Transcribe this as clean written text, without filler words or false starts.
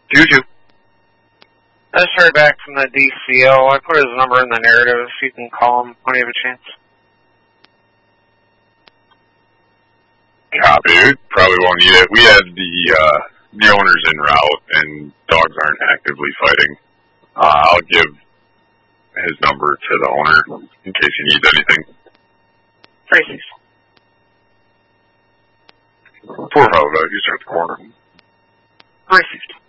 Juju. I just heard back from the DCO. I put his number in the narrative. If you can call him when you have a chance. Copy. We probably won't need it. We had the owners en route, and dogs aren't actively fighting. I'll give his number to the owner in case he needs anything. 36. Poor fellow, he's at the corner. 350.